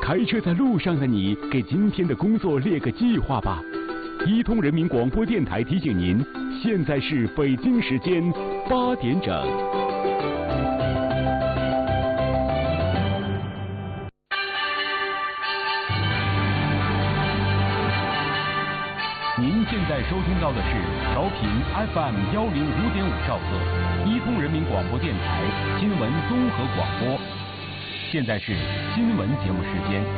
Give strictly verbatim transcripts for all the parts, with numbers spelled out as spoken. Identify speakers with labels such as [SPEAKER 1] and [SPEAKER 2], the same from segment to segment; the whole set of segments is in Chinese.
[SPEAKER 1] 开车在路上的你，给今天的工作列个计划吧。一通人民广播电台提醒您，现在是北京时间八点整。您现在收听到的是调频 F M 幺零五点五兆赫，一通人民广播电台新闻综合广播。现在是新闻节目时间。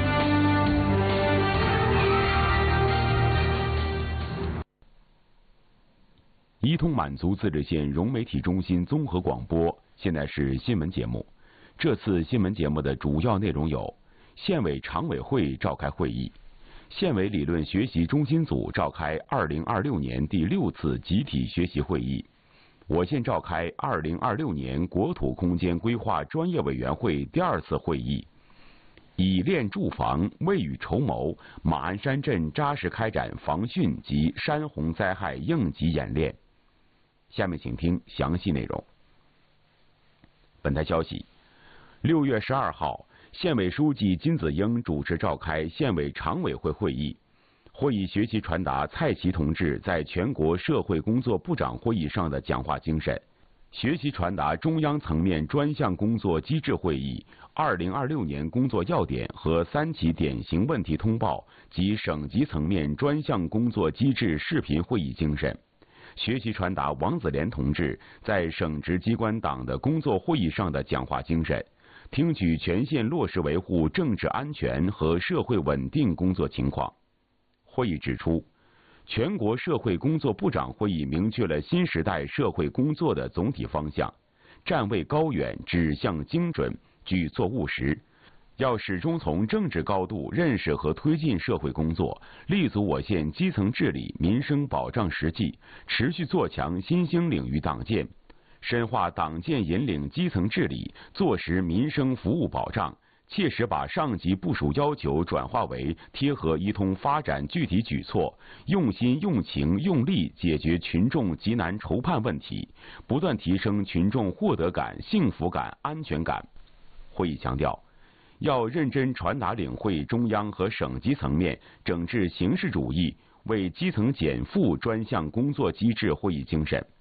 [SPEAKER 1] 一通满族自治县融媒体中心综合广播，现在是新闻节目。这次新闻节目的主要内容有：县委常委会召开会议。县委理论学习中心组召开二零二六年第六次集体学习会议。我县召开二零二六年国土空间规划专业委员会第二次会议。以练住房，未雨绸缪，马鞍山镇扎实开展防汛及山洪灾害应急演练。下面请听详细内容。本台消息，六月十二号，县委书记金子英主持召开县委常委会会议。会议学习传达蔡奇同志在全国社会工作部长会议上的讲话精神，学习传达中央层面专项工作机制会议二零二六年工作要点和三起典型问题通报及省级层面专项工作机制视频会议精神，学习传达王子莲同志在省直机关党的工作会议上的讲话精神，听取全县落实维护政治安全和社会稳定工作情况。会议指出，全国社会工作部长会议明确了新时代社会工作的总体方向，站位高远，指向精准，举措务实。要始终从政治高度认识和推进社会工作，立足我县基层治理、民生保障实际，持续做强新兴领域党建，深化党建引领基层治理，做实民生服务保障，切实把上级部署要求转化为贴合一通发展具体举措，用心用情用力解决群众急难愁盼问题，不断提升群众获得感、幸福感、安全感。会议强调，要认真传达领会中央和省级层面整治形式主义、为基层减负专项工作机制会议精神，